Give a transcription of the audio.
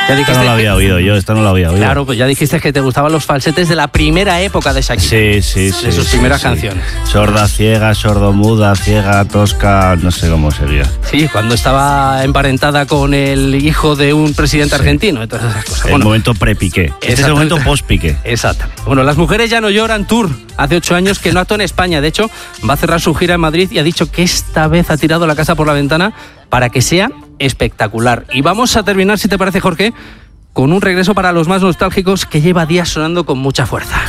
Esta no la había oído yo, Claro, pues ya dijiste que te gustaban los falsetes de la primera época de Shakira. Sí. De sus primeras canciones. Sorda, ciega, sordomuda, ciega, tosca, no sé cómo sería. Sí, cuando estaba emparentada con el hijo de un presidente argentino y todas esas cosas. El momento pre-Piqué. Este es el momento post-Piqué. Exactamente. Bueno, Las Mujeres Ya No Lloran Tour. Hace 8 años que no actuó en España. De hecho, va a cerrar su gira en Madrid y ha dicho que esta vez ha tirado la casa por la ventana para que sea espectacular. Y vamos a terminar, si te parece, Jorge, con un regreso para los más nostálgicos que lleva días sonando con mucha fuerza.